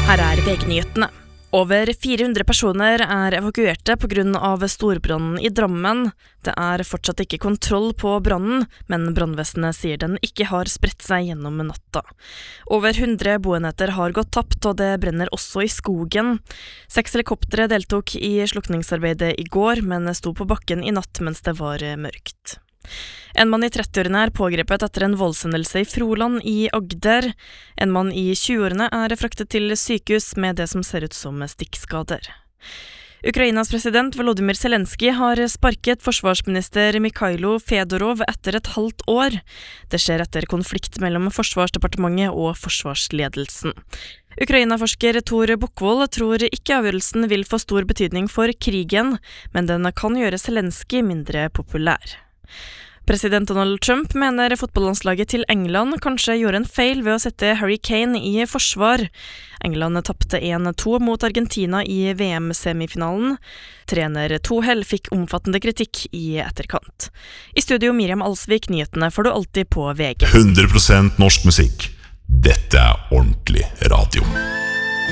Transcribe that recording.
Her VG-nyhetene. Over 400 personer evakuerte på grunn av storbrannen I Drammen. Det fortsatt ikke kontroll på brannen, men brannvesenet sier den ikke har spredt seg gjennom natta. Over 100 boenheter har gått tapt, og det brenner også I skogen. 6 helikoptere deltok I slukningsarbeidet I går, men sto på bakken I natt mens det var mørkt. En mann I 30-årene pågrepet etter en voldshendelse I Froland I Agder. En mann I 20-årene fraktet til sykehus med det som ser ut som stikkskader. Ukrainas president Volodymyr Zelensky har sparket forsvarsminister Mikhailo Fedorov etter et halvt år. Det skjer etter konflikt mellom Forsvarsdepartementet og forsvarsledelsen. Ukraina-forsker Tor Bukkvold tror ikke avgjørelsen vil få stor betydning for krigen, men den kan gjøre Zelensky mindre populær. President Donald Trump mener fotballandslaget til England kanskje gjorde en feil ved å sette Harry Kane I forsvar. England tappte 1-2 mot Argentina I VM-semifinalen. Trener Tuchel fikk omfattende kritikk I etterkant. I studio Miriam Alsvik, nyhetene får du alltid på VG. 100% norsk musikk. Dette ordentlig radio.